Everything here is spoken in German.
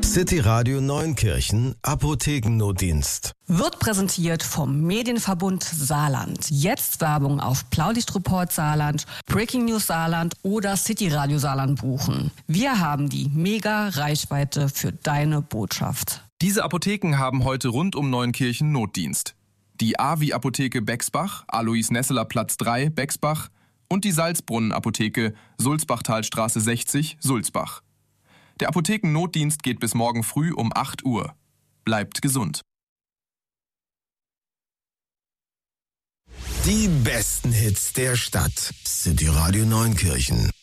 City Radio Neunkirchen Apothekennotdienst. Wird präsentiert vom Medienverbund Saarland. Jetzt Werbung auf Blaulichtreport Saarland, Breaking News Saarland oder City Radio Saarland buchen. Wir haben die Mega-Reichweite für deine Botschaft. Diese Apotheken haben heute rund um Neunkirchen Notdienst. Die AVI-Apotheke Bexbach, Alois-Nesseler Platz 3, Bexbach und die Salzbrunnen-Apotheke Sulzbachtalstraße 60, Sulzbach. Der Apothekennotdienst geht bis morgen früh um 8 Uhr. Bleibt gesund. Die besten Hits der Stadt. City Radio Neunkirchen.